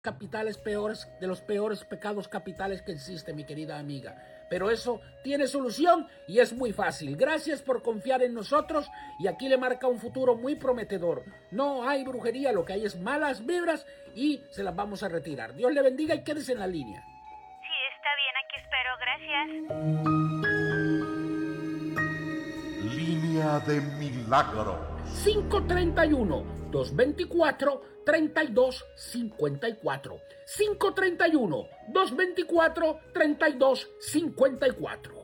capitales peores, de los peores pecados capitales que existe, mi querida amiga. Pero eso tiene solución y es muy fácil. Gracias por confiar en nosotros y aquí le marca un futuro muy prometedor. No hay brujería, lo que hay es malas vibras y se las vamos a retirar. Dios le bendiga y quédese en la línea. Sí, está bien, aquí espero, gracias. Línea de milagro. 531-224-3254. 531-224-3254.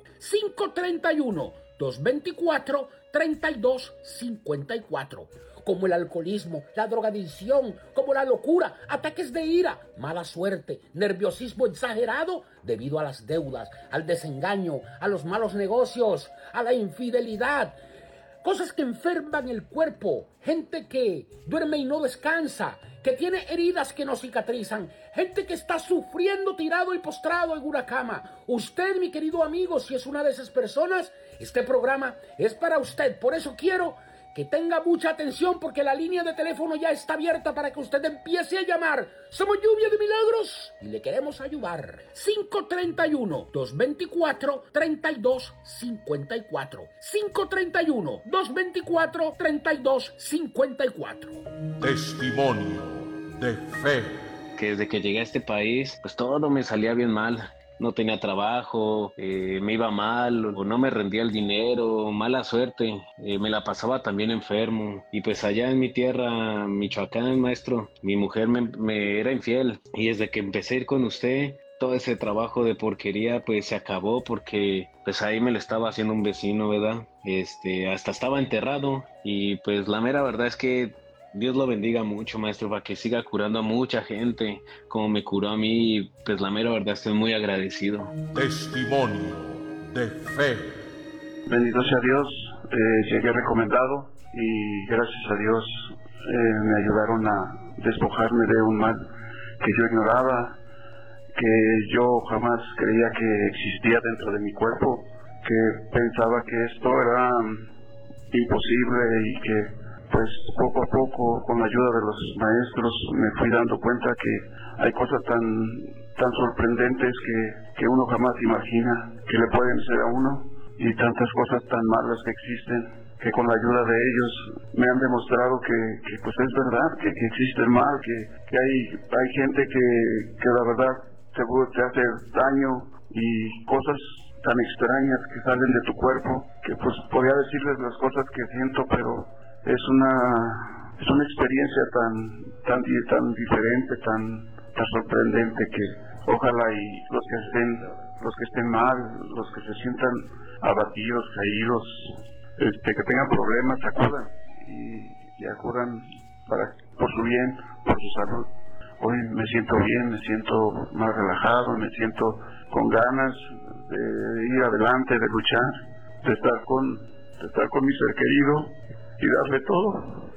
531-224-3254. Como el alcoholismo, la drogadicción, como la locura, ataques de ira, mala suerte, nerviosismo exagerado debido a las deudas, al desengaño, a los malos negocios, a la infidelidad. Cosas que enferman el cuerpo, gente que duerme y no descansa, que tiene heridas que no cicatrizan, gente que está sufriendo tirado y postrado en una cama. Usted, mi querido amigo, si es una de esas personas, este programa es para usted. Por eso quiero que tenga mucha atención porque la línea de teléfono ya está abierta para que usted empiece a llamar. Somos Lluvia de Milagros y le queremos ayudar. 531-224-3254. 531-224-3254. Testimonio de fe. Que desde que llegué a este país, pues todo me salía bien mal. No tenía trabajo, me iba mal, o no me rendía el dinero, mala suerte, me la pasaba también enfermo. Y pues allá en mi tierra, Michoacán, maestro, mi mujer me era infiel. Y desde que empecé a ir con usted, todo ese trabajo de porquería pues se acabó porque pues ahí me lo estaba haciendo un vecino, ¿verdad? Hasta estaba enterrado y pues la mera verdad es que Dios lo bendiga mucho, maestro, para que siga curando a mucha gente como me curó a mí. Y pues la mera verdad estoy muy agradecido. Testimonio de fe. Bendito sea Dios, llegué recomendado y gracias a Dios me ayudaron a despojarme de un mal que yo ignoraba, que yo jamás creía que existía dentro de mi cuerpo, que pensaba que esto era imposible y que pues poco a poco, con la ayuda de los maestros, me fui dando cuenta que hay cosas tan sorprendentes que uno jamás imagina que le pueden ser a uno, y tantas cosas tan malas que existen, que con la ayuda de ellos me han demostrado que pues es verdad, que existe el mal, que hay gente que la verdad te hace daño y cosas tan extrañas que salen de tu cuerpo, que pues podría decirles las cosas que siento, pero es una experiencia tan diferente, tan sorprendente, que ojalá y los que estén mal, los que se sientan abatidos, caídos, que tengan problemas, acudan y acudan por su bien, por su salud. Hoy me siento bien, me siento más relajado, me siento con ganas de ir adelante, de luchar, de estar con mi ser querido y darle todo.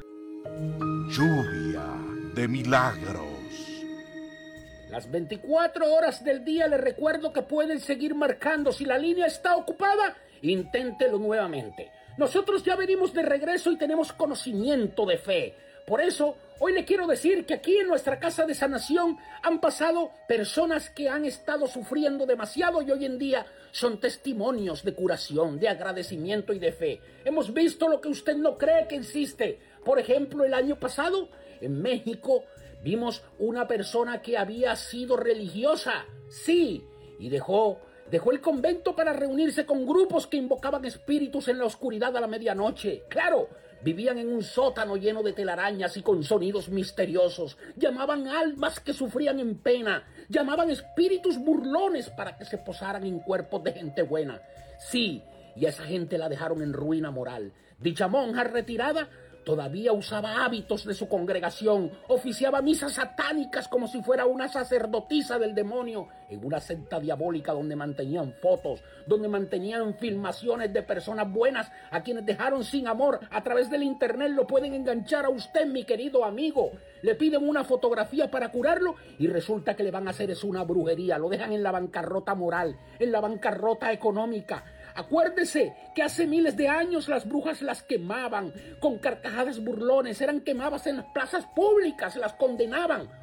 Lluvia de milagros. Las 24 horas del día les recuerdo que pueden seguir marcando. Si la línea está ocupada, inténtelo nuevamente. Nosotros ya venimos de regreso y tenemos conocimiento de fe. Por eso, hoy le quiero decir que aquí en nuestra casa de sanación han pasado personas que han estado sufriendo demasiado y hoy en día son testimonios de curación, de agradecimiento y de fe. Hemos visto lo que usted no cree que existe. Por ejemplo, el año pasado, en México, vimos una persona que había sido religiosa, sí, y dejó el convento para reunirse con grupos que invocaban espíritus en la oscuridad a la medianoche. Claro, vivían en un sótano lleno de telarañas y con sonidos misteriosos. Llamaban almas que sufrían en pena. Llamaban espíritus burlones para que se posaran en cuerpos de gente buena. Sí, y a esa gente la dejaron en ruina moral. Dicha monja retirada todavía usaba hábitos de su congregación, oficiaba misas satánicas como si fuera una sacerdotisa del demonio, en una secta diabólica donde mantenían fotos, donde mantenían filmaciones de personas buenas a quienes dejaron sin amor. A través del internet lo pueden enganchar a usted, mi querido amigo. Le piden una fotografía para curarlo y resulta que le van a hacer es una brujería. Lo dejan en la bancarrota moral, en la bancarrota económica. Acuérdese que hace miles de años las brujas las quemaban con carcajadas burlones, eran quemadas en las plazas públicas, las condenaban.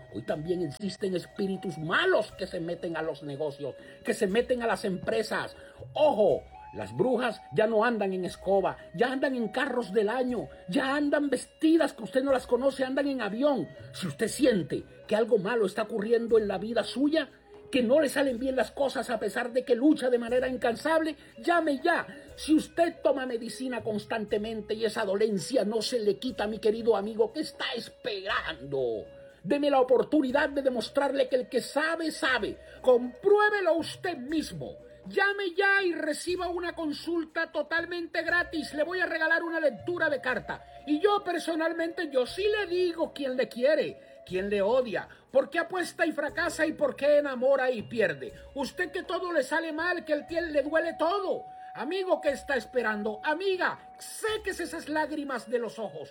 Hoy también existen espíritus malos que se meten a los negocios, que se meten a las empresas. ¡Ojo! Las brujas ya no andan en escoba, ya andan en carros del año, ya andan vestidas que usted no las conoce, andan en avión. Si usted siente que algo malo está ocurriendo en la vida suya, que no le salen bien las cosas a pesar de que lucha de manera incansable, llame ya. Si usted toma medicina constantemente y esa dolencia no se le quita, mi querido amigo, ¿qué está esperando? Deme la oportunidad de demostrarle que el que sabe, sabe. Compruébelo usted mismo. Llame ya y reciba una consulta totalmente gratis. Le voy a regalar una lectura de carta. Y yo personalmente, yo sí le digo quién le quiere, quién le odia, por qué apuesta y fracasa y por qué enamora y pierde. Usted que todo le sale mal, que el piel le duele todo. Amigo, ¿qué está esperando? Amiga, séquese esas lágrimas de los ojos.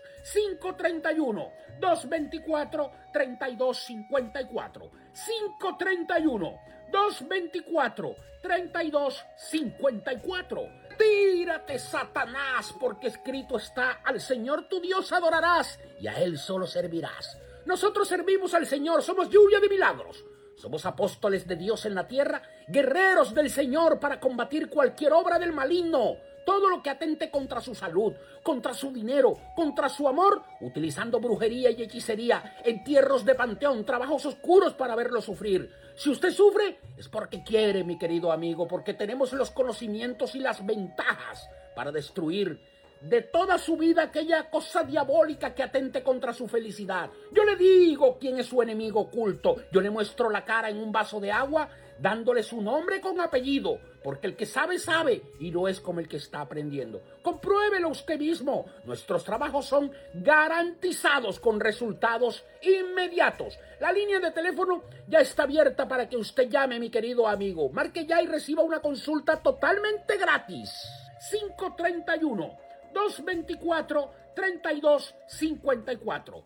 531-224-3254. 531-224-3254. Tírate, Satanás, porque escrito está: al Señor tu Dios adorarás y a Él solo servirás. Nosotros servimos al Señor, somos lluvia de milagros. Somos apóstoles de Dios en la tierra, guerreros del Señor para combatir cualquier obra del maligno. Todo lo que atente contra su salud, contra su dinero, contra su amor, utilizando brujería y hechicería, entierros de panteón, trabajos oscuros para verlo sufrir. Si usted sufre, es porque quiere, mi querido amigo, porque tenemos los conocimientos y las ventajas para destruir de toda su vida aquella cosa diabólica que atente contra su felicidad. Yo le digo quién es su enemigo oculto. Yo le muestro la cara en un vaso de agua, dándole su nombre con apellido, porque el que sabe, sabe, y no es como el que está aprendiendo. Compruébelo usted mismo. Nuestros trabajos son garantizados con resultados inmediatos. La línea de teléfono ya está abierta para que usted llame, mi querido amigo. Marque ya y reciba una consulta totalmente gratis. 531-224-3254.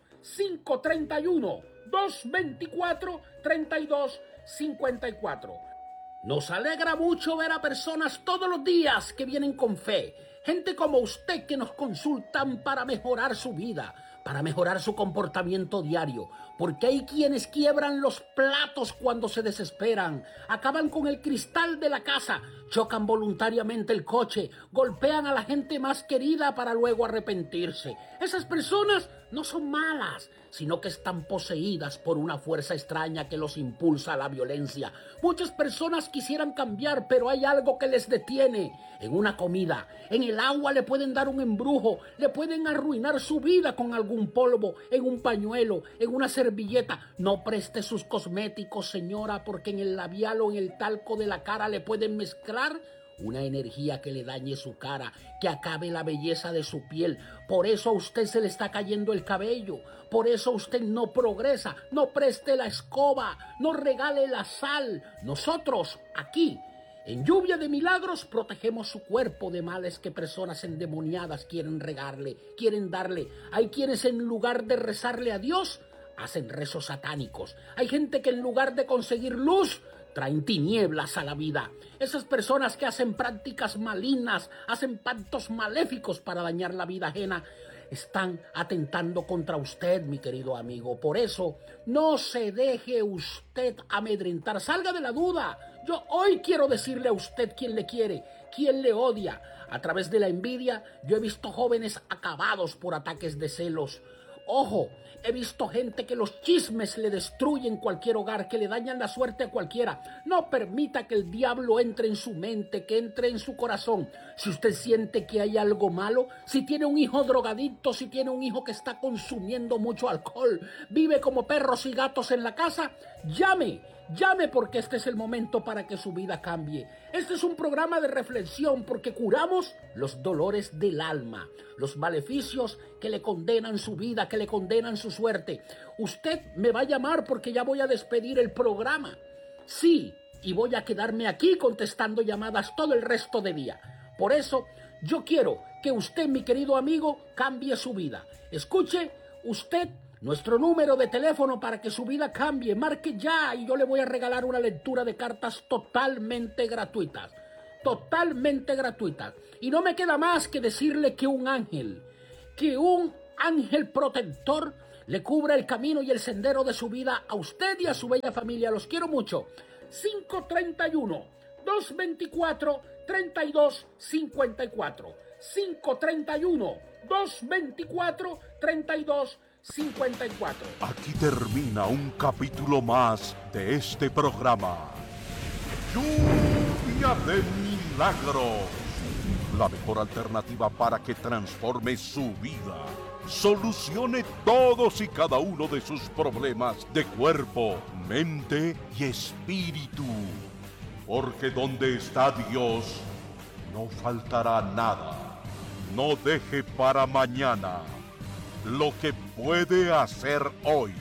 531-224-3254. Nos alegra mucho ver a personas todos los días que vienen con fe. Gente como usted que nos consultan para mejorar su vida, para mejorar su comportamiento diario. Porque hay quienes quiebran los platos cuando se desesperan, acaban con el cristal de la casa, chocan voluntariamente el coche, golpean a la gente más querida para luego arrepentirse. Esas personas no son malas, sino que están poseídas por una fuerza extraña que los impulsa a la violencia. Muchas personas quisieran cambiar, pero hay algo que les detiene. En una comida, en el agua le pueden dar un embrujo, le pueden arruinar su vida con algún polvo, en un pañuelo, en una servilleta. No preste sus cosméticos, señora, porque en el labial o en el talco de la cara le pueden mezclar una energía que le dañe su cara, que acabe la belleza de su piel. Por eso a usted se le está cayendo el cabello, por eso usted no progresa. No preste la escoba, no regale la sal. Nosotros aquí en Lluvia de Milagros protegemos su cuerpo de males que personas endemoniadas quieren regarle, quieren darle. Hay quienes en lugar de rezarle a Dios hacen rezos satánicos. Hay gente que en lugar de conseguir luz traen tinieblas a la vida. Esas personas que hacen prácticas malignas, hacen pactos maléficos para dañar la vida ajena, están atentando contra usted, mi querido amigo. Por eso, no se deje usted amedrentar. Salga de la duda. Yo hoy quiero decirle a usted quién le quiere, quién le odia. A través de la envidia, yo he visto jóvenes acabados por ataques de celos. Ojo, he visto gente que los chismes le destruyen cualquier hogar, que le dañan la suerte a cualquiera. No permita que el diablo entre en su mente, que entre en su corazón. Si usted siente que hay algo malo, si tiene un hijo drogadicto, si tiene un hijo que está consumiendo mucho alcohol, vive como perros y gatos en la casa, llame porque este es el momento para que su vida cambie. Este es un programa de reflexión porque curamos los dolores del alma, los maleficios que le condenan su vida, que le condenan su suerte. Usted me va a llamar porque ya voy a despedir el programa. Sí, y voy a quedarme aquí contestando llamadas todo el resto del día. Por eso, yo quiero que usted, mi querido amigo, cambie su vida. Escuche usted nuestro número de teléfono para que su vida cambie. Marque ya y yo le voy a regalar una lectura de cartas totalmente gratuitas. Totalmente gratuitas. Y no me queda más que decirle que un ángel protector le cubra el camino y el sendero de su vida a usted y a su bella familia. Los quiero mucho. 531-224-3254. 531-224-3254. Aquí termina un capítulo más de este programa. Lluvia de Milagros. La mejor alternativa para que transforme su vida. Solucione todos y cada uno de sus problemas de cuerpo, mente y espíritu. Porque donde está Dios, no faltará nada. No deje para mañana lo que puede hacer hoy.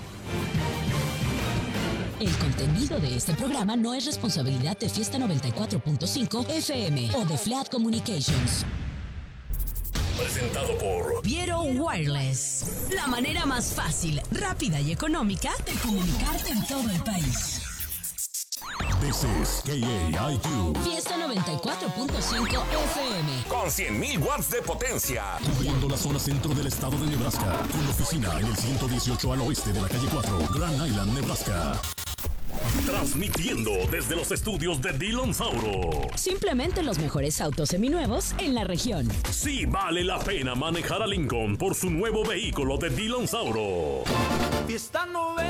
El contenido de este programa no es responsabilidad de Fiesta 94.5 FM o de Flat Communications. Presentado por Viero Wireless. La manera más fácil, rápida y económica de comunicarte en todo el país. This is KAIQ. Fiesta 94.5 FM. Con 100.000 watts de potencia. Cubriendo la zona centro del estado de Nebraska. Con oficina en el 118 al oeste de la calle 4, Grand Island, Nebraska. Transmitiendo desde los estudios de Dillon Sauro. Simplemente los mejores autos seminuevos en la región. Sí vale la pena manejar a Lincoln por su nuevo vehículo de Dillon Sauro. Fiesta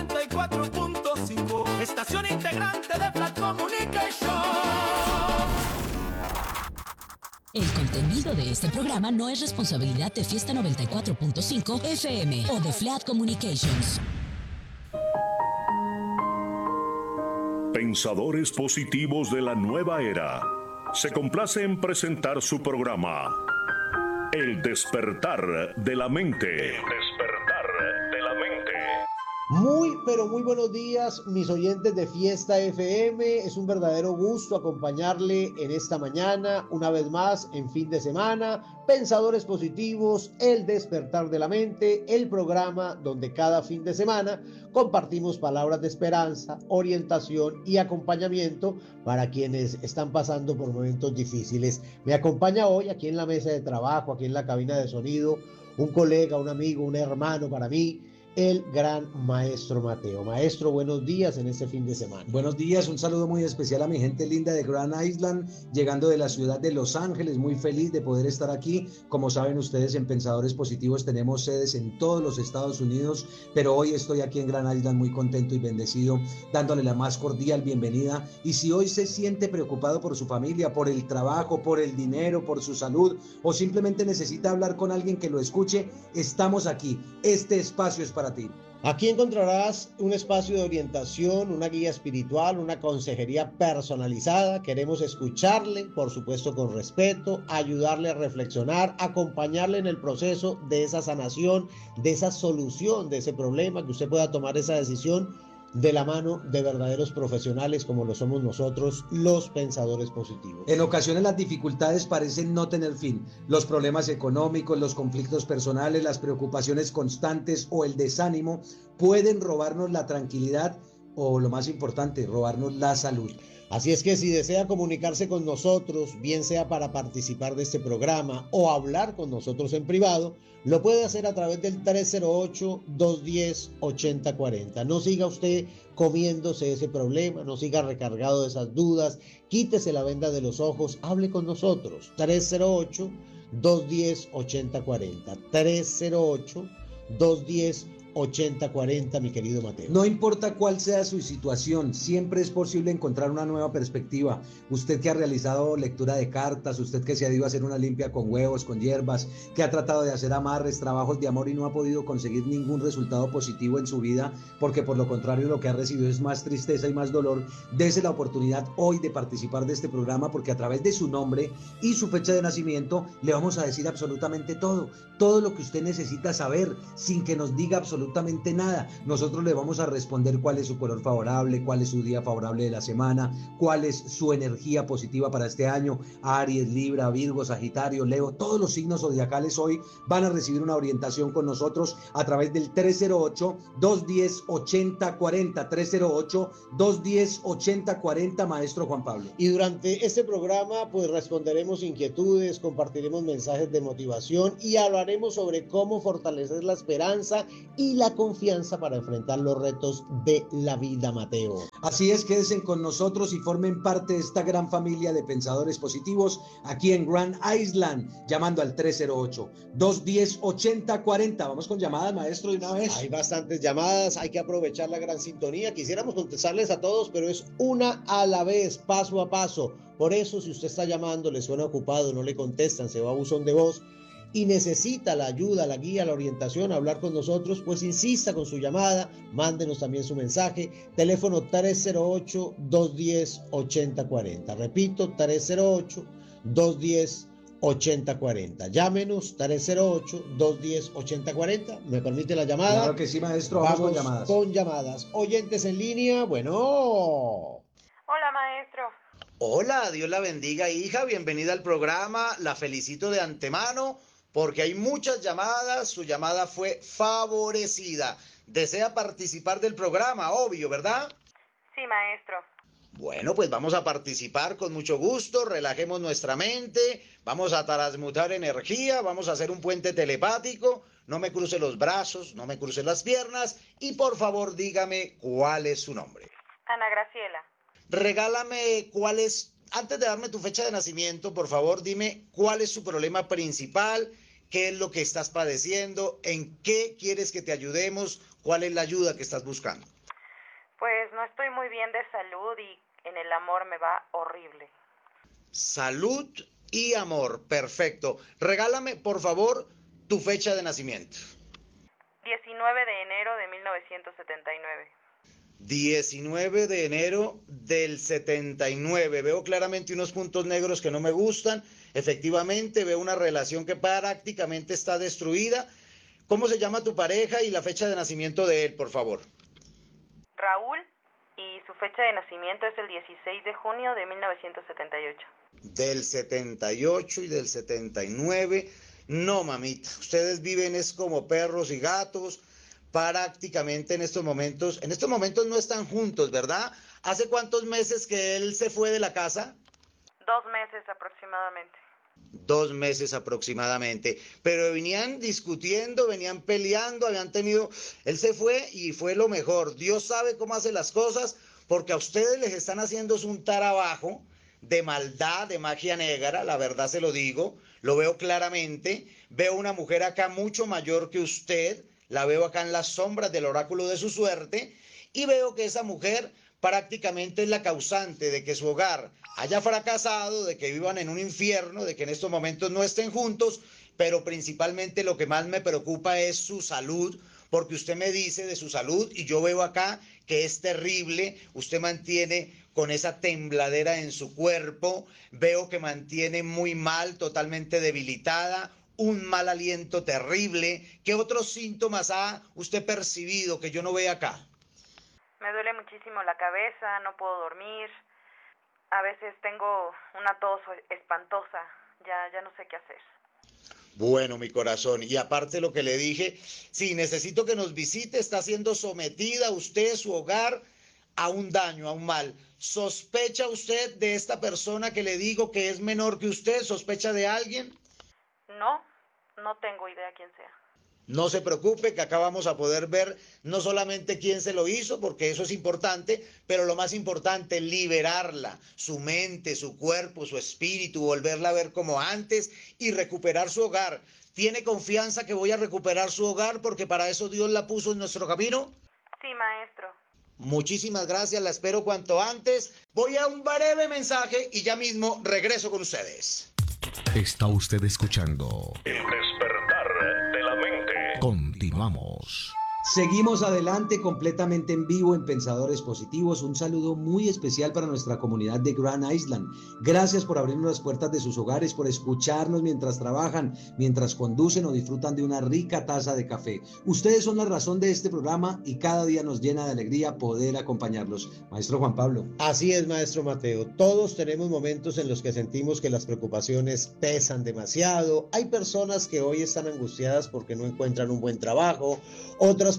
94.5, estación integrante de Flat Communication. El contenido de este programa no es responsabilidad de Fiesta 94.5 FM o de Flat Communications. Pensadores positivos de la nueva era. Se complace en presentar su programa. El despertar de la mente. El despertar de la mente. Muy, pero muy buenos días, mis oyentes de Fiesta FM. Es un verdadero gusto acompañarle en esta mañana, una vez más, en fin de semana. Pensadores positivos, el despertar de la mente, el programa donde cada fin de semana compartimos palabras de esperanza, orientación y acompañamiento para quienes están pasando por momentos difíciles. Me acompaña hoy aquí en la mesa de trabajo, aquí en la cabina de sonido, un colega, un amigo, un hermano para mí, el gran maestro Mateo. Maestro, buenos días en este fin de semana. Buenos días, un saludo muy especial a mi gente linda de Grand Island, llegando de la ciudad de Los Ángeles, muy feliz de poder estar aquí. Como saben ustedes, en Pensadores Positivos tenemos sedes en todos los Estados Unidos, pero hoy estoy aquí en Grand Island muy contento y bendecido, dándole la más cordial bienvenida. Y si hoy se siente preocupado por su familia, por el trabajo, por el dinero, por su salud, o simplemente necesita hablar con alguien que lo escuche, estamos aquí. Este espacio es para ti. Aquí encontrarás un espacio de orientación, una guía espiritual, una consejería personalizada. Queremos escucharle, por supuesto con respeto, ayudarle a reflexionar, acompañarle en el proceso de esa sanación, de esa solución de ese problema, que usted pueda tomar esa decisión de la mano de verdaderos profesionales como lo somos nosotros, los pensadores positivos. En ocasiones las dificultades parecen no tener fin. Los problemas económicos, los conflictos personales, las preocupaciones constantes o el desánimo pueden robarnos la tranquilidad o, lo más importante, robarnos la salud. Así es que si desea comunicarse con nosotros, bien sea para participar de este programa o hablar con nosotros en privado, lo puede hacer a través del 308-210-8040. No siga usted comiéndose ese problema, no siga recargado de esas dudas, quítese la venda de los ojos, hable con nosotros. 308-210-8040. 308-210-8040, mi querido Mateo. No importa cuál sea su situación, siempre es posible encontrar una nueva perspectiva. Usted que ha realizado lectura de cartas, usted que se ha ido a hacer una limpia con huevos, con hierbas, que ha tratado de hacer amarres, trabajos de amor y no ha podido conseguir ningún resultado positivo en su vida, porque por lo contrario lo que ha recibido es más tristeza y más dolor, dése la oportunidad hoy de participar de este programa, porque a través de su nombre y su fecha de nacimiento le vamos a decir absolutamente todo lo que usted necesita saber, sin que nos diga absolutamente nada. Nosotros le vamos a responder cuál es su color favorable, cuál es su día favorable de la semana, cuál es su energía positiva para este año. Aries, Libra, Virgo, Sagitario, Leo, todos los signos zodiacales hoy van a recibir una orientación con nosotros a través del 308-210-8040. 308-210-8040, maestro Juan Pablo. Y durante este programa pues responderemos inquietudes, compartiremos mensajes de motivación y hablaremos sobre cómo fortalecer la esperanza y y la confianza para enfrentar los retos de la vida, Mateo. Así es, quédense con nosotros y formen parte de esta gran familia de pensadores positivos aquí en Grand Island, llamando al 308-210-8040. Vamos con llamadas, maestro, de una vez. Hay bastantes llamadas, hay que aprovechar la gran sintonía. Quisiéramos contestarles a todos, pero es una a la vez, paso a paso. Por eso, si usted está llamando, le suena ocupado, no le contestan, se va a buzón de voz y necesita la ayuda, la guía, la orientación, hablar con nosotros, pues insista con su llamada, mándenos también su mensaje, teléfono 308-210-8040, repito, 308-210-8040, llámenos, 308-210-8040, ¿me permite la llamada? Claro que sí, maestro, vamos con llamadas. Con llamadas, oyentes en línea, bueno. Hola, maestro. Hola, Dios la bendiga, hija, bienvenida al programa, la felicito de antemano, porque hay muchas llamadas, su llamada fue favorecida. Desea participar del programa, obvio, ¿verdad? Sí, maestro. Bueno, pues vamos a participar con mucho gusto, relajemos nuestra mente, vamos a transmutar energía, vamos a hacer un puente telepático, no me cruce los brazos, no me cruce las piernas y por favor dígame cuál es su nombre. Ana Graciela. Regálame cuál es, antes de darme tu fecha de nacimiento, por favor, dime cuál es su problema principal, qué es lo que estás padeciendo, en qué quieres que te ayudemos, cuál es la ayuda que estás buscando. Pues no estoy muy bien de salud y en el amor me va horrible. Salud y amor, perfecto. Regálame, por favor, tu fecha de nacimiento. 19 de enero de 1979. 19 de enero del 79. Veo claramente unos puntos negros que no me gustan. Efectivamente, veo una relación que prácticamente está destruida. ¿Cómo se llama tu pareja y la fecha de nacimiento de él, por favor? Raúl, y su fecha de nacimiento es el 16 de junio de 1978. Del 78 y del 79. No, mamita. Ustedes viven es como perros y gatos. Prácticamente en estos momentos no están juntos, ¿verdad? ¿Hace cuántos meses que él se fue de la casa? 2 meses aproximadamente. 2 meses aproximadamente, pero venían discutiendo, venían peleando, él se fue y fue lo mejor. Dios sabe cómo hace las cosas, porque a ustedes les están haciendo un trabajo de maldad, de magia negra, la verdad se lo digo, lo veo claramente. Veo una mujer acá mucho mayor que usted, la veo acá en las sombras del oráculo de su suerte, y veo que esa mujer prácticamente es la causante de que su hogar haya fracasado, de que vivan en un infierno, de que en estos momentos no estén juntos, pero principalmente lo que más me preocupa es su salud, porque usted me dice de su salud y yo veo acá que es terrible. Usted mantiene con esa tembladera en su cuerpo, veo que mantiene muy mal, totalmente debilitada, un mal aliento terrible. ¿Qué otros síntomas ha usted percibido que yo no veo acá? Me duele muchísimo la cabeza, no puedo dormir. A veces tengo una tos espantosa, ya no sé qué hacer. Bueno, mi corazón, y aparte lo que le dije, sí, necesito que nos visite, está siendo sometida usted, su hogar, a un daño, a un mal. ¿Sospecha usted de esta persona que le digo que es menor que usted? ¿Sospecha de alguien? No tengo idea quién sea. No se preocupe, que acá vamos a poder ver no solamente quién se lo hizo, porque eso es importante, pero lo más importante, liberarla, su mente, su cuerpo, su espíritu, volverla a ver como antes y recuperar su hogar. ¿Tiene confianza que voy a recuperar su hogar porque para eso Dios la puso en nuestro camino? Sí, maestro. Muchísimas gracias, la espero cuanto antes. Voy a un breve mensaje y ya mismo regreso con ustedes. Está usted escuchando El despertar de la mente. Continuamos. Seguimos adelante completamente en vivo en Pensadores Positivos. Un saludo muy especial para nuestra comunidad de Grand Island. Gracias por abrirnos las puertas de sus hogares, por escucharnos mientras trabajan, mientras conducen o disfrutan de una rica taza de café. Ustedes son la razón de este programa y cada día nos llena de alegría poder acompañarlos. Maestro Juan Pablo. Así es, maestro Mateo. Todos tenemos momentos en los que sentimos que las preocupaciones pesan demasiado. Hay personas que hoy están angustiadas porque no encuentran un buen trabajo, otras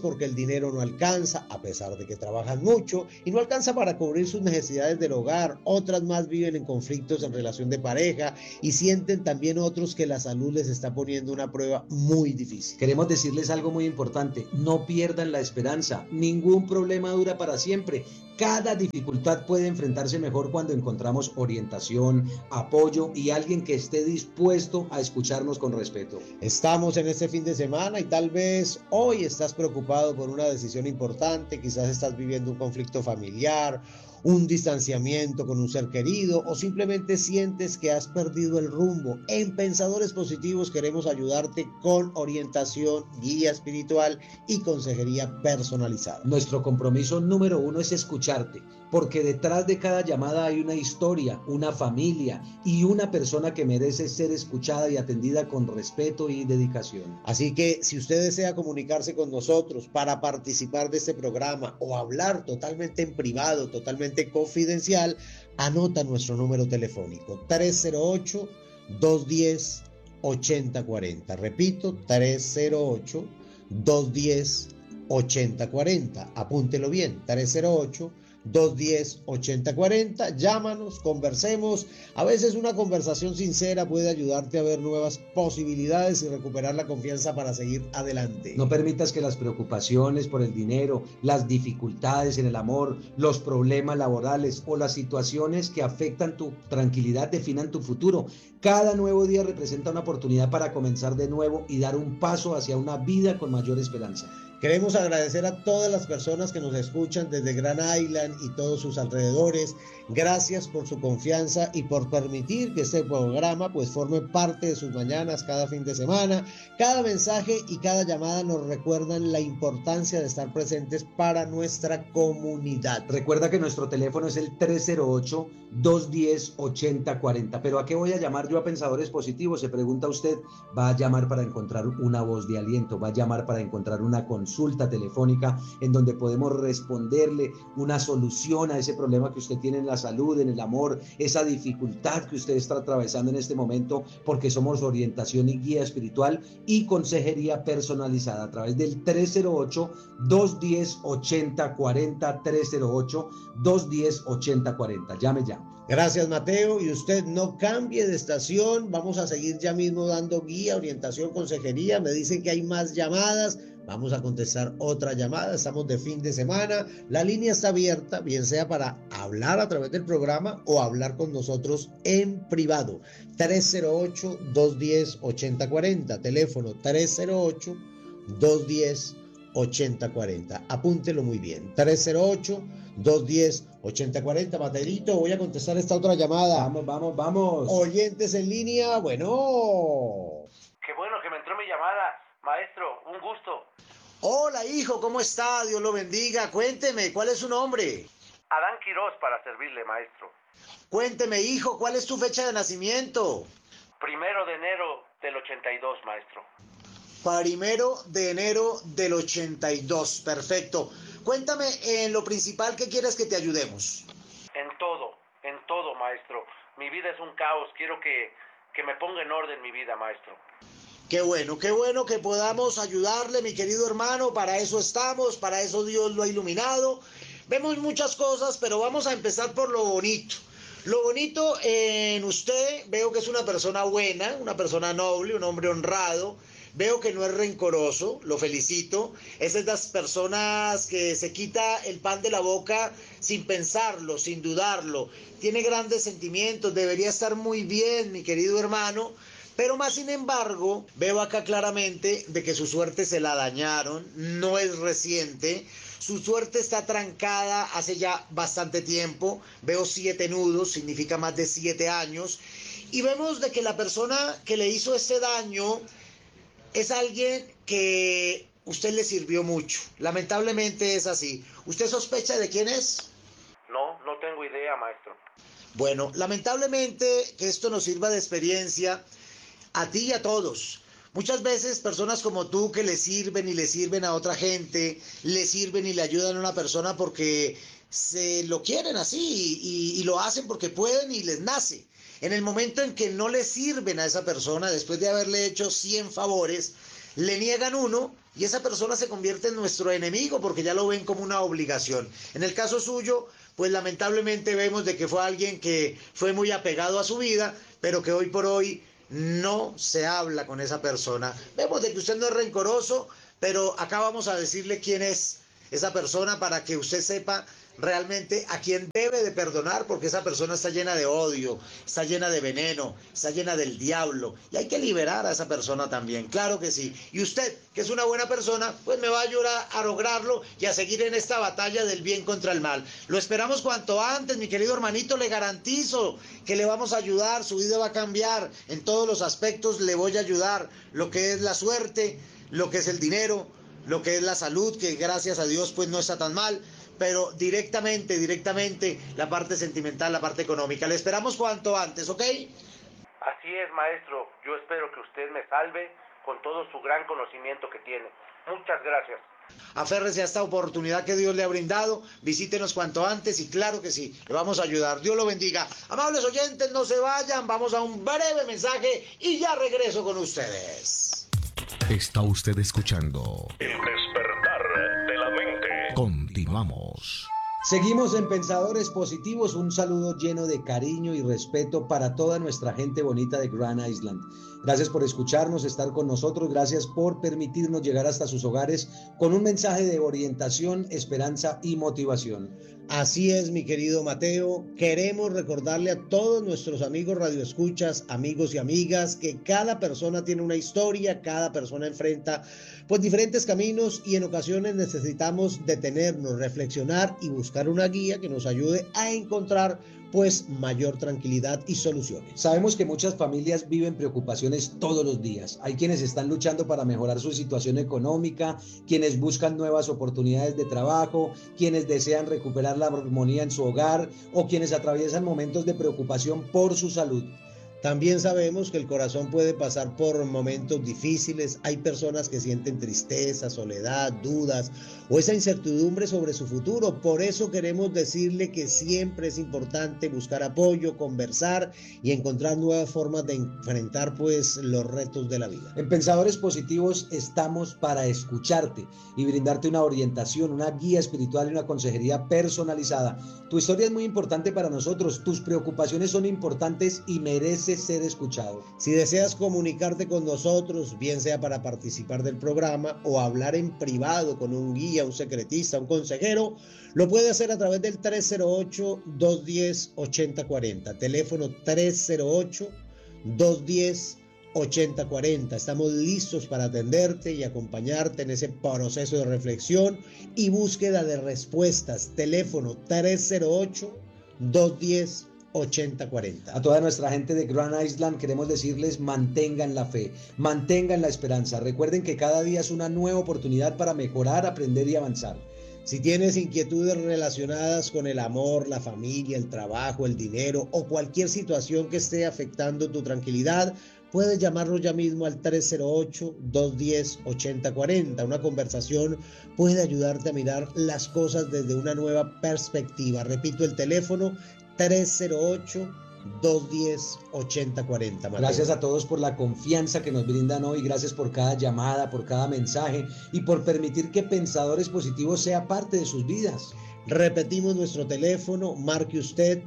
porque el dinero no alcanza, a pesar de que trabajan mucho, y no alcanza para cubrir sus necesidades del hogar. Otras más viven en conflictos en relación de pareja y sienten también otros que la salud les está poniendo una prueba muy difícil. Queremos decirles algo muy importante: no pierdan la esperanza, ningún problema dura para siempre. Cada dificultad puede enfrentarse mejor cuando encontramos orientación, apoyo y alguien que esté dispuesto a escucharnos con respeto. Estamos en este fin de semana y tal vez hoy estás preocupado por una decisión importante, quizás estás viviendo un conflicto familiar, un distanciamiento con un ser querido o simplemente sientes que has perdido el rumbo. En Pensadores Positivos queremos ayudarte con orientación, guía espiritual y consejería personalizada. Nuestro compromiso número 1 es escucharte, porque detrás de cada llamada hay una historia, una familia y una persona que merece ser escuchada y atendida con respeto y dedicación. Así que si usted desea comunicarse con nosotros para participar de este programa o hablar totalmente en privado, totalmente confidencial, anota nuestro número telefónico 308-210-8040. Repito, 308-210-8040. Apúntelo bien, 308-210-8040. Llámanos, conversemos. A veces una conversación sincera puede ayudarte a ver nuevas posibilidades y recuperar la confianza para seguir adelante. No permitas que las preocupaciones por el dinero, las dificultades en el amor, los problemas laborales o las situaciones que afectan tu tranquilidad definan tu futuro. Cada nuevo día representa una oportunidad para comenzar de nuevo y dar un paso hacia una vida con mayor esperanza. Queremos agradecer a todas las personas que nos escuchan desde Grand Island y todos sus alrededores. Gracias por su confianza y por permitir que este programa pues forme parte de sus mañanas cada fin de semana. Cada mensaje y cada llamada nos recuerdan la importancia de estar presentes para nuestra comunidad. Recuerda que nuestro teléfono es el 308-210-8040. ¿Pero a qué voy a llamar yo a Pensadores Positivos? Se pregunta usted. Va a llamar para encontrar una voz de aliento, va a llamar para encontrar una consulta telefónica en donde podemos responderle una solución a ese problema que usted tiene en la salud, en el amor, esa dificultad que usted está atravesando en este momento, porque somos orientación y guía espiritual y consejería personalizada a través del 308-210-8040, 308-210-8040. Llame ya. Gracias, Mateo, y usted no cambie de estación. Vamos a seguir ya mismo dando guía, orientación, consejería. Me dicen que hay más llamadas. Vamos a contestar otra llamada. Estamos de fin de semana. La línea está abierta, bien sea para hablar a través del programa o hablar con nosotros en privado. 308-210-8040. Teléfono 308-210-8040. Apúntelo muy bien. 308-210-8040. Materito, voy a contestar esta otra llamada. Vamos. Oyentes en línea, bueno. Qué bueno que me entró mi llamada, maestro. Un gusto. Hola, hijo, ¿cómo está? Dios lo bendiga. Cuénteme, ¿cuál es su nombre? Adán Quirós, para servirle, maestro. Cuénteme, hijo, ¿cuál es tu fecha de nacimiento? 1 de enero del 82, maestro. 1 de enero del 82, perfecto. Cuéntame en lo principal, ¿qué quieres que te ayudemos? En todo, maestro. Mi vida es un caos. Quiero que me ponga en orden mi vida, maestro. Qué bueno que podamos ayudarle, mi querido hermano. Para eso estamos, para eso Dios lo ha iluminado. Vemos muchas cosas, pero vamos a empezar por lo bonito. Lo bonito en usted, veo que es una persona buena, una persona noble, un hombre honrado. Veo que no es rencoroso, lo felicito. Es de las personas que se quita el pan de la boca sin pensarlo, sin dudarlo. Tiene grandes sentimientos, debería estar muy bien, mi querido hermano. Pero más sin embargo, veo acá claramente de que su suerte se la dañaron, no es reciente. Su suerte está trancada hace ya bastante tiempo. Veo 7 nudos, significa más de 7 años. Y vemos de que la persona que le hizo ese daño es alguien que usted le sirvió mucho. Lamentablemente es así. ¿Usted sospecha de quién es? No tengo idea, maestro. Bueno, lamentablemente que esto nos sirva de experiencia a ti y a todos. Muchas veces personas como tú que le sirven a otra gente, le sirven y le ayudan a una persona porque se lo quieren así y lo hacen porque pueden y les nace. En el momento en que no le sirven a esa persona, después de haberle hecho 100 favores, le niegan uno y esa persona se convierte en nuestro enemigo porque ya lo ven como una obligación. En el caso suyo, pues lamentablemente vemos de que fue alguien que fue muy apegado a su vida, pero que hoy por hoy no se habla con esa persona. Vemos de que usted no es rencoroso, pero acá vamos a decirle quién es esa persona para que usted sepa realmente a quién debe de perdonar, porque esa persona está llena de odio, está llena de veneno, está llena del diablo, y hay que liberar a esa persona también, claro que sí. Y usted, que es una buena persona, pues me va a ayudar a lograrlo y a seguir en esta batalla del bien contra el mal. Lo esperamos cuanto antes, mi querido hermanito, le garantizo que le vamos a ayudar, su vida va a cambiar, en todos los aspectos le voy a ayudar, lo que es la suerte, lo que es el dinero, lo que es la salud, que gracias a Dios pues no está tan mal, pero directamente la parte sentimental, la parte económica. Le esperamos cuanto antes, ¿ok? Así es, maestro. Yo espero que usted me salve con todo su gran conocimiento que tiene. Muchas gracias. Aférrese a esta oportunidad que Dios le ha brindado, visítenos cuanto antes y claro que sí, le vamos a ayudar. Dios lo bendiga. Amables oyentes, no se vayan, vamos a un breve mensaje y ya regreso con ustedes. Está usted escuchando El despertar de la mente. Continuamos. Seguimos en Pensadores Positivos, un saludo lleno de cariño y respeto para toda nuestra gente bonita de Grand Island. Gracias por escucharnos, estar con nosotros, gracias por permitirnos llegar hasta sus hogares con un mensaje de orientación, esperanza y motivación. Así es, mi querido Mateo. Queremos recordarle a todos nuestros amigos radioescuchas, amigos y amigas, que cada persona tiene una historia, cada persona enfrenta pues diferentes caminos y en ocasiones necesitamos detenernos, reflexionar y buscar una guía que nos ayude a encontrar pues mayor tranquilidad y soluciones. Sabemos que muchas familias viven preocupaciones todos los días. Hay quienes están luchando para mejorar su situación económica, quienes buscan nuevas oportunidades de trabajo, quienes desean recuperar la armonía en su hogar o quienes atraviesan momentos de preocupación por su salud. También sabemos que el corazón puede pasar por momentos difíciles. Hay personas que sienten tristeza, soledad, dudas o esa incertidumbre sobre su futuro. Por eso queremos decirle que siempre es importante buscar apoyo, conversar y encontrar nuevas formas de enfrentar pues los retos de la vida. En Pensadores Positivos estamos para escucharte y brindarte una orientación, una guía espiritual y una consejería personalizada. Tu historia es muy importante para nosotros, tus preocupaciones son importantes y mereces ser escuchado. Si deseas comunicarte con nosotros, bien sea para participar del programa o hablar en privado con un guía, un secretista, un consejero, lo puede hacer a través del 308-210-8040, teléfono 308-210-8040. Estamos listos para atenderte y acompañarte en ese proceso de reflexión y búsqueda de respuestas. Teléfono 308-210-8040. A toda nuestra gente de Grand Island queremos decirles: mantengan la fe, mantengan la esperanza. Recuerden que cada día es una nueva oportunidad para mejorar, aprender y avanzar. Si tienes inquietudes relacionadas con el amor, la familia, el trabajo, el dinero o cualquier situación que esté afectando tu tranquilidad, puedes llamarnos ya mismo al 308-210-8040. Una conversación puede ayudarte a mirar las cosas desde una nueva perspectiva. Repito el teléfono: 308-210-8040. Gracias a todos por la confianza que nos brindan hoy, gracias por cada llamada, por cada mensaje y por permitir que Pensadores Positivos sea parte de sus vidas. Repetimos nuestro teléfono, marque usted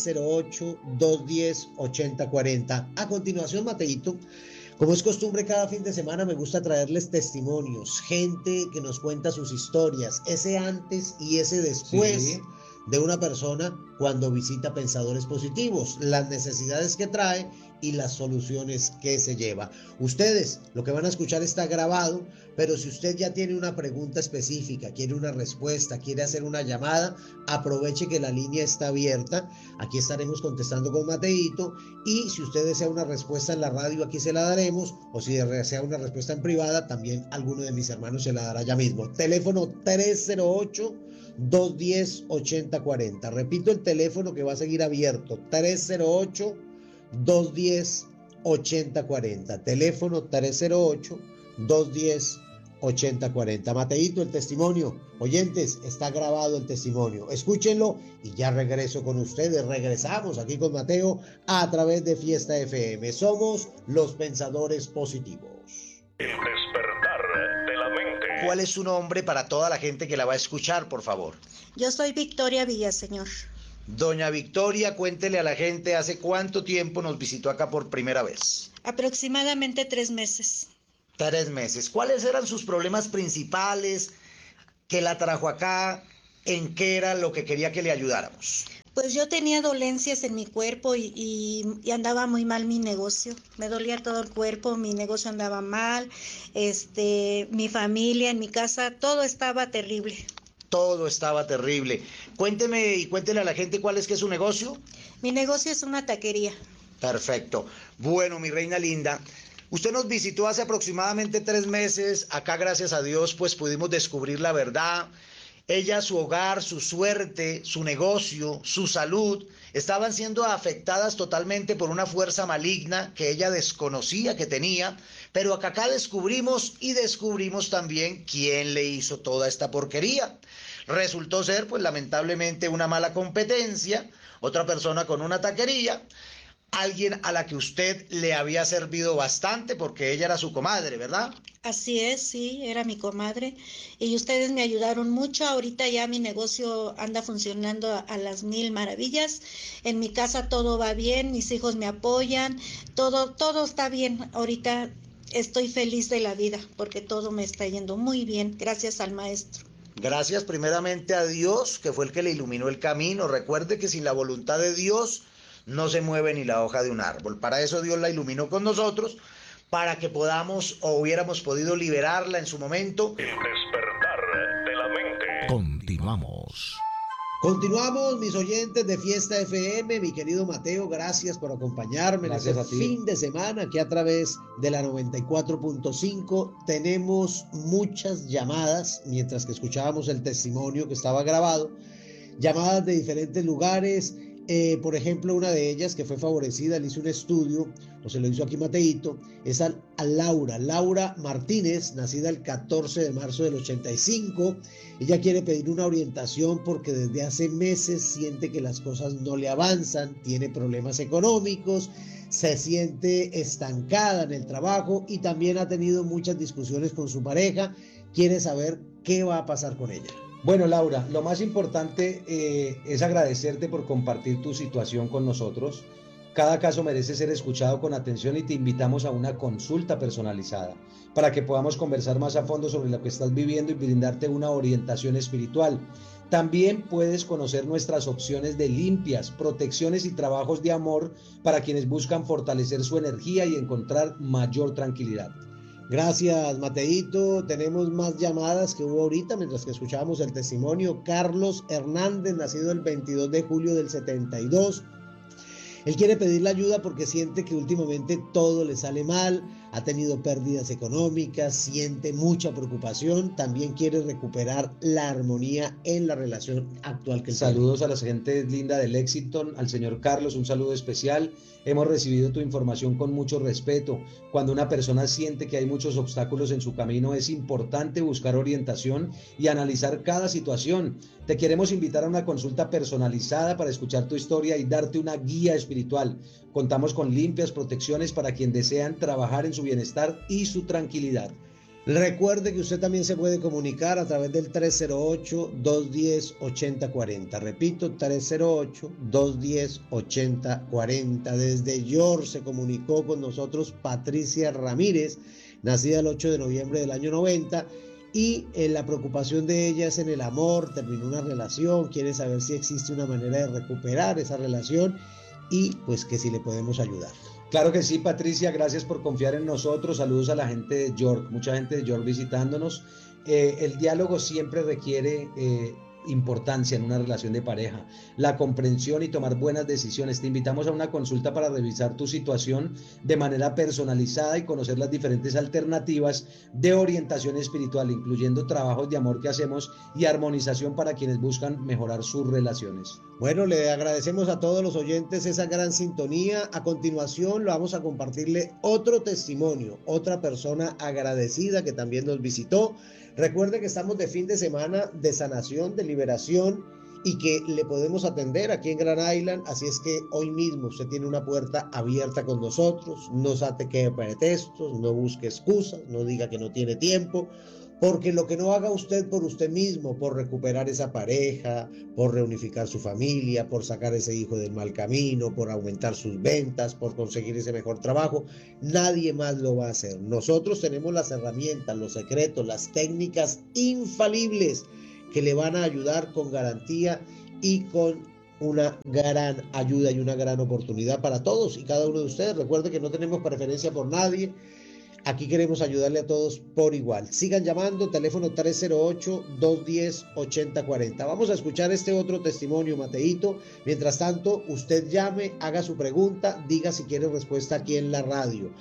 308-210-8040. A continuación, Mateito, como es costumbre, cada fin de semana me gusta traerles testimonios, gente que nos cuenta sus historias, ese antes y ese después. Sí. De una persona cuando visita Pensadores Positivos, las necesidades que trae y las soluciones que se lleva. Ustedes, lo que van a escuchar está grabado, pero si usted ya tiene una pregunta específica, quiere una respuesta, quiere hacer una llamada, aproveche que la línea está abierta. Aquí estaremos contestando con Mateito, y si usted desea una respuesta en la radio, aquí se la daremos, o si desea una respuesta en privada, también alguno de mis hermanos se la dará ya mismo. Teléfono 308-210-8040. Repito el teléfono que va a seguir abierto: 308-210-8040. Teléfono 308-210-8040. Mateito, el testimonio. Oyentes, está grabado el testimonio. Escúchenlo y ya regreso con ustedes. Regresamos aquí con Mateo a través de Fiesta FM. Somos los Pensadores Positivos. El despertar ¿Cuál es su nombre para toda la gente que la va a escuchar, por favor? Yo soy Victoria Villaseñor. Doña Victoria, cuéntele a la gente, ¿hace cuánto tiempo nos visitó acá por primera vez? Aproximadamente 3 meses. 3 meses. ¿Cuáles eran sus problemas principales que la trajo acá? ¿En qué era lo que quería que le ayudáramos? Pues yo tenía dolencias en mi cuerpo y andaba muy mal mi negocio. Me dolía todo el cuerpo, mi negocio andaba mal, mi familia, en mi casa, todo estaba terrible. Todo estaba terrible. Cuénteme y cuéntele a la gente cuál es que es su negocio. Mi negocio es una taquería. Perfecto. Bueno, mi reina linda, usted nos visitó hace aproximadamente 3 meses. Acá, gracias a Dios, pues pudimos descubrir la verdad. Ella, su hogar, su suerte, su negocio, su salud, estaban siendo afectadas totalmente por una fuerza maligna que ella desconocía que tenía, pero acá descubrimos también quién le hizo toda esta porquería. Resultó ser, pues lamentablemente, una mala competencia, otra persona con una taquería, alguien a la que usted le había servido bastante porque ella era su comadre, ¿verdad? Así es, sí, era mi comadre y ustedes me ayudaron mucho. Ahorita ya mi negocio anda funcionando a las 1000 maravillas. En mi casa todo va bien, mis hijos me apoyan, todo está bien. Ahorita estoy feliz de la vida porque todo me está yendo muy bien, gracias al maestro. Gracias primeramente a Dios, que fue el que le iluminó el camino. Recuerde que sin la voluntad de Dios no se mueve ni la hoja de un árbol. Para eso Dios la iluminó con nosotros, para que podamos o hubiéramos podido liberarla en su momento. El despertar de la mente. Continuamos. Continuamos, mis oyentes de Fiesta FM. Mi querido Mateo, gracias por acompañarme en este fin de semana aquí a través de la 94.5. Tenemos muchas llamadas mientras que escuchábamos el testimonio que estaba grabado, llamadas de diferentes lugares. Por ejemplo, una de ellas que fue favorecida, le hizo un estudio, o se lo hizo aquí Mateito, es a Laura Martínez, nacida el 14 de marzo del 85. Ella quiere pedir una orientación porque desde hace meses siente que las cosas no le avanzan, tiene problemas económicos, se siente estancada en el trabajo y también ha tenido muchas discusiones con su pareja. Quiere saber qué va a pasar con ella. Bueno, Laura, lo más importante es agradecerte por compartir tu situación con nosotros. Cada caso merece ser escuchado con atención y te invitamos a una consulta personalizada para que podamos conversar más a fondo sobre lo que estás viviendo y brindarte una orientación espiritual. También puedes conocer nuestras opciones de limpias, protecciones y trabajos de amor para quienes buscan fortalecer su energía y encontrar mayor tranquilidad. Gracias, Mateito. Tenemos más llamadas que hubo ahorita mientras que escuchábamos el testimonio. Carlos Hernández, nacido el 22 de julio del 72. Él quiere pedir la ayuda porque siente que últimamente todo le sale mal, ha tenido pérdidas económicas, siente mucha preocupación, también quiere recuperar la armonía en la relación actual que él tiene. Saludos a la gente linda del Lexington, al señor Carlos, un saludo especial. Hemos recibido tu información con mucho respeto. Cuando una persona siente que hay muchos obstáculos en su camino, es importante buscar orientación y analizar cada situación. Te queremos invitar a una consulta personalizada para escuchar tu historia y darte una guía espiritual. Contamos con limpias protecciones para quien desean trabajar en su bienestar y su tranquilidad. Recuerde que usted también se puede comunicar a través del 308-210-8040. Repito, 308-210-8040. Desde York se comunicó con nosotros Patricia Ramírez, nacida el 8 de noviembre del año 90. Y la preocupación de ella es en el amor, terminó una relación, quiere saber si existe una manera de recuperar esa relación y pues que si le podemos ayudar. Claro que sí, Patricia, gracias por confiar en nosotros. Saludos a la gente de York, mucha gente de York visitándonos. El diálogo siempre requiere importancia en una relación de pareja, la comprensión y tomar buenas decisiones. Te invitamos a una consulta para revisar tu situación de manera personalizada y conocer las diferentes alternativas de orientación espiritual, incluyendo trabajos de amor que hacemos y armonización para quienes buscan mejorar sus relaciones. Bueno, le agradecemos a todos los oyentes esa gran sintonía. A continuación vamos a compartirle otro testimonio, otra persona agradecida que también nos visitó. Recuerde que estamos de fin de semana de sanación, de liberación y que le podemos atender aquí en Grand Island. Así es que hoy mismo usted tiene una puerta abierta con nosotros. No saque pretextos, no busque excusas, no diga que no tiene tiempo. porque lo que no haga usted por usted mismo, por recuperar esa pareja, por reunificar su familia, por sacar ese hijo del mal camino, por aumentar sus ventas, por conseguir ese mejor trabajo, nadie más lo va a hacer. Nosotros tenemos las herramientas, los secretos, las técnicas infalibles que le van a ayudar con garantía y con una gran ayuda y una gran oportunidad para todos y cada uno de ustedes. Recuerde que no tenemos preferencia por nadie. Aquí queremos ayudarle a todos por igual. Sigan llamando, teléfono 308-210-8040. Vamos a escuchar este otro testimonio, Mateito. Mientras tanto, usted llame, haga su pregunta, diga si quiere respuesta aquí en la radio.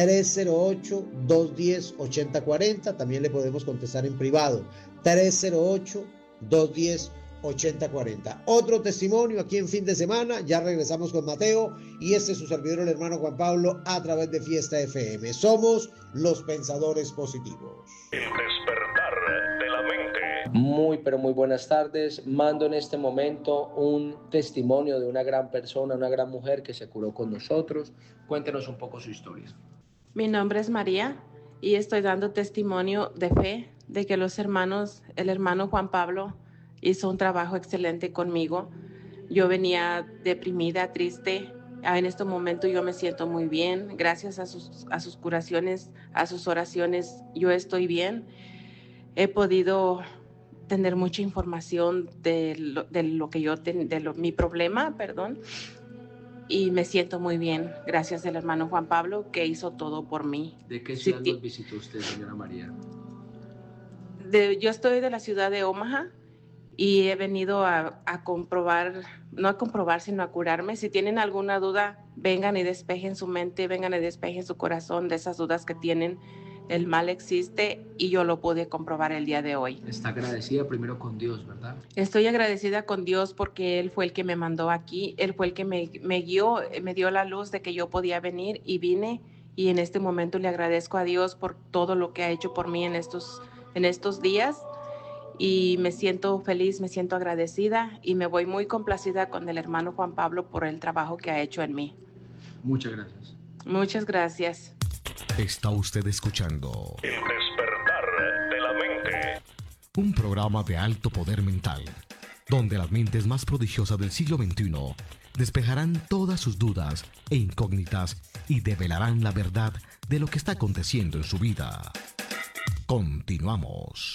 308-210-8040. También le podemos contestar en privado. 308-210-8040. Otro testimonio aquí en Fin de Semana. Ya regresamos con Mateo y este es su servidor, el hermano Juan Pablo, a través de Fiesta FM. Somos los pensadores positivos. El despertar de la mente. Muy, pero muy buenas tardes. Mando en este momento un testimonio de una gran persona, una gran mujer que se curó con nosotros. Cuéntenos un poco su historia. Mi nombre es María y estoy dando testimonio de fe de que el hermano Juan Pablo hizo un trabajo excelente conmigo. Yo venía deprimida, triste. En este momento yo me siento muy bien. Gracias a sus curaciones, a sus oraciones, yo estoy bien. He podido tener mucha información mi problema, y me siento muy bien. Gracias al hermano Juan Pablo que hizo todo por mí. ¿De qué ciudad nos visitó usted, señora María? Yo estoy de la ciudad de Omaha. Y he venido a comprobar, no a comprobar, sino a curarme. Si tienen alguna duda, vengan y despejen su mente, vengan y despejen su corazón de esas dudas que tienen. El mal existe y yo lo pude comprobar el día de hoy. Está agradecida primero con Dios, ¿verdad? Estoy agradecida con Dios porque Él fue el que me mandó aquí, Él fue el que me guió, me dio la luz de que yo podía venir y vine. Y en este momento le agradezco a Dios por todo lo que ha hecho por mí en estos días. Y me siento feliz, me siento agradecida y me voy muy complacida con el hermano Juan Pablo por el trabajo que ha hecho en mí. Muchas gracias. Muchas gracias. Está usted escuchando El despertar de la mente. Un programa de alto poder mental, donde las mentes más prodigiosas del siglo XXI despejarán todas sus dudas e incógnitas y develarán la verdad de lo que está aconteciendo en su vida. Continuamos.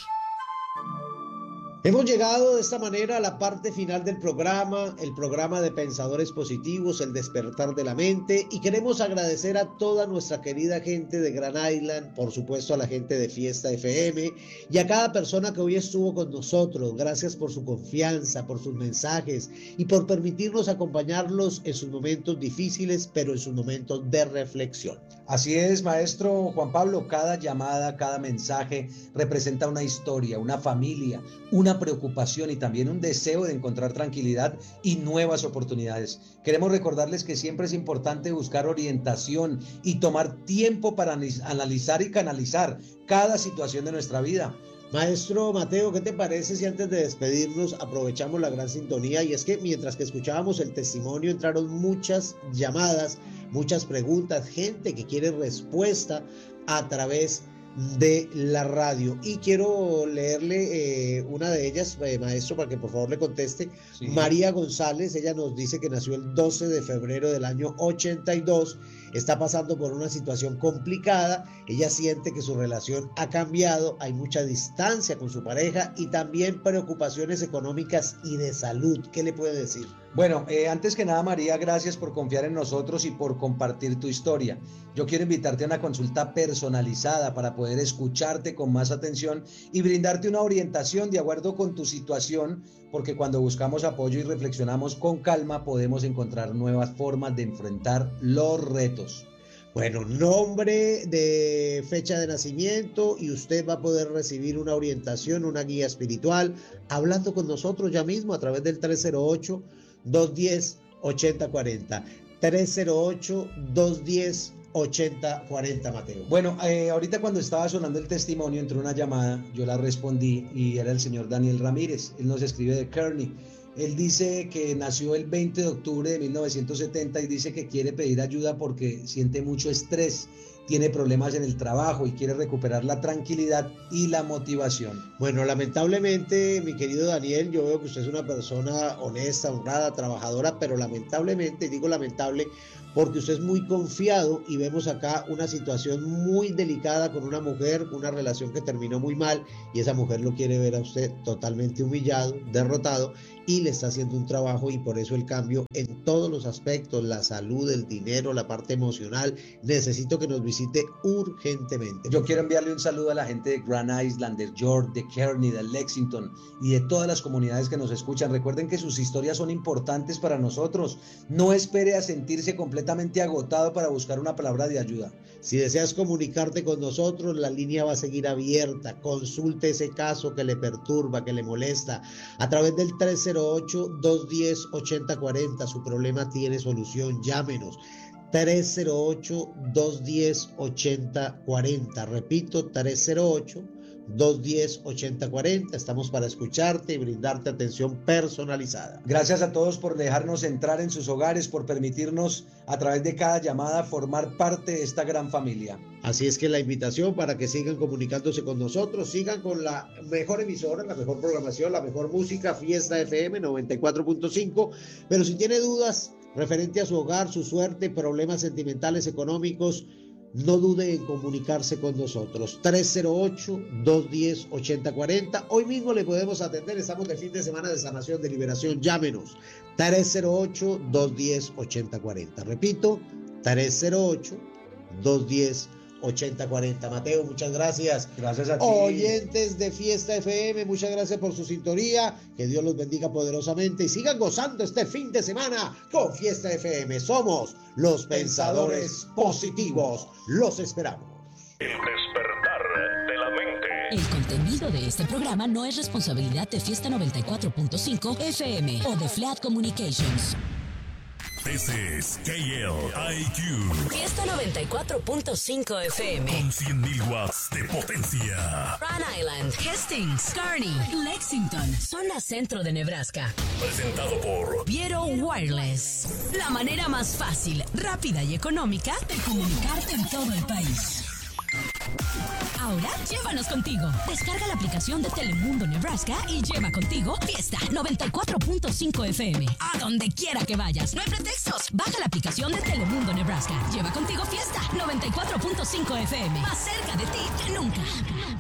Hemos llegado de esta manera a la parte final del programa, el programa de Pensadores Positivos, el despertar de la mente, y queremos agradecer a toda nuestra querida gente de Grand Island, por supuesto a la gente de Fiesta FM y a cada persona que hoy estuvo con nosotros. Gracias por su confianza, por sus mensajes y por permitirnos acompañarlos en sus momentos difíciles, pero en sus momentos de reflexión. Así es, maestro Juan Pablo, cada llamada, cada mensaje representa una historia, una familia, una preocupación y también un deseo de encontrar tranquilidad y nuevas oportunidades. Queremos recordarles que siempre es importante buscar orientación y tomar tiempo para analizar y canalizar cada situación de nuestra vida. Maestro Mateo, ¿qué te parece si antes de despedirnos aprovechamos la gran sintonía? Y es que mientras que escuchábamos el testimonio entraron muchas llamadas, muchas preguntas, gente que quiere respuesta a través de la radio, y quiero leerle una de ellas, maestro, para que por favor le conteste. Sí. María González, ella nos dice que nació el 12 de febrero del año 82, está pasando por una situación complicada, ella siente que su relación ha cambiado, hay mucha distancia con su pareja y también preocupaciones económicas y de salud. ¿Qué le puede decir? Bueno, antes que nada, María, gracias por confiar en nosotros y por compartir tu historia. Yo quiero invitarte a una consulta personalizada para poder escucharte con más atención y brindarte una orientación de acuerdo con tu situación, porque cuando buscamos apoyo y reflexionamos con calma podemos encontrar nuevas formas de enfrentar los retos. Bueno, nombre, de fecha de nacimiento, y usted va a poder recibir una orientación, una guía espiritual, hablando con nosotros ya mismo a través del 308-210-8040. 308-210-8040, Mateo. Bueno, ahorita cuando estaba sonando el testimonio entró una llamada, yo la respondí y era el señor Daniel Ramírez. Él nos escribe de Kearney Él dice que nació el 20 de octubre de 1970 y dice que quiere pedir ayuda porque siente mucho estrés, tiene problemas en el trabajo y quiere recuperar la tranquilidad y la motivación. Bueno, lamentablemente, mi querido Daniel, yo veo que usted es una persona honesta, honrada, trabajadora, pero lamentablemente, digo lamentable, porque usted es muy confiado y vemos acá una situación muy delicada con una mujer, una relación que terminó muy mal y esa mujer lo quiere ver a usted totalmente humillado, derrotado y le está haciendo un trabajo y por eso el cambio en todos los aspectos, la salud, el dinero, la parte emocional. Necesito que nos visite urgentemente. Yo quiero enviarle un saludo a la gente de Grand Island, de York, de Kearney, de Lexington y de todas las comunidades que nos escuchan. Recuerden que sus historias son importantes para nosotros. No espere a sentirse completamente agotado para buscar una palabra de ayuda. Si deseas comunicarte con nosotros, la línea va a seguir abierta. Consulte ese caso que le perturba, que le molesta, a través del 308-210-8040. Su problema tiene solución. Llámenos. 308-210-8040. Repito, 308-210-8040. Estamos para escucharte y brindarte atención personalizada. Gracias a todos por dejarnos entrar en sus hogares, por permitirnos a través de cada llamada formar parte de esta gran familia. Así es que la invitación para que sigan comunicándose con nosotros, sigan con la mejor emisora, la mejor programación, la mejor música, Fiesta FM 94.5, pero si tiene dudas referente a su hogar, su suerte, problemas sentimentales, económicos, no dude en comunicarse con nosotros. 308-210-8040. Hoy mismo le podemos atender. Estamos de fin de semana de sanación, de liberación. Llámenos. 308-210-8040. Repito, 308-210-8040. Mateo, muchas gracias. Gracias a ti. Oyentes de Fiesta FM, muchas gracias por su sintonía. Que Dios los bendiga poderosamente y sigan gozando este fin de semana con Fiesta FM. Somos los pensadores positivos. Los esperamos. El despertar de la mente. El contenido de este programa no es responsabilidad de Fiesta 94.5 FM o de Flat Communications. This is KLIQ. Fiesta 94.5 FM. Con 100.000 watts de potencia. Grand Island, Hastings, Kearney, Lexington, zona centro de Nebraska. Presentado por Viero Wireless. La manera más fácil, rápida y económica de comunicarte en todo el país. Ahora, llévanos contigo. Descarga la aplicación de Telemundo Nebraska y lleva contigo Fiesta 94.5 FM. A donde quiera que vayas. No hay pretextos. Baja la aplicación de Telemundo Nebraska. Lleva contigo Fiesta 94.5 FM. Más cerca de ti que nunca.